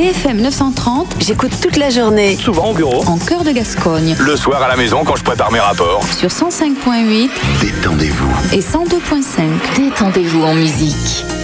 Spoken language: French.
BFM 930, j'écoute toute la journée. Souvent au bureau. En cœur de Gascogne. Le soir à la maison quand je prépare mes rapports. Sur 105.8. Détendez-vous. Et 102.5. Détendez-vous en musique.